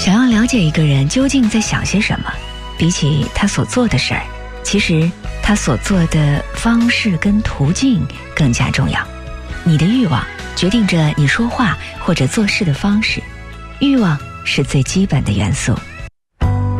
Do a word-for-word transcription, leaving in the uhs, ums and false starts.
想要了解一个人究竟在想些什么，比起他所做的事儿，其实他所做的方式跟途径更加重要。你的欲望决定着你说话或者做事的方式，欲望是最基本的元素。